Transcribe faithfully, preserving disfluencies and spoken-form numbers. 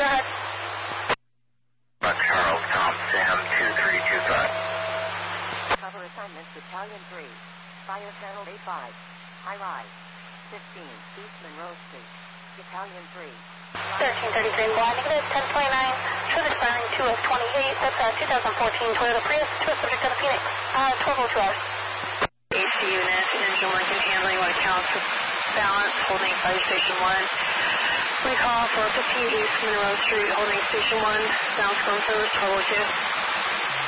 ahead. Buck Charles, Tom Sam two three two five. Cover assignments Battalion three. Fire Channel A five. High rise. fifteen East Monroe Street. Battalion three. thirteen thirty-three, Y negative, ten twenty-nine. Shows expiring two of twenty-eight. That's a two thousand fourteen Toyota Prius to a subject of the Phoenix. Uh, twelve oh two hours. A C unit, engine Lincoln handling what accounts for balance, holding fire station one. Recall for fifteen East Monroe Street, holding station one. Sounds phone service twelve oh two.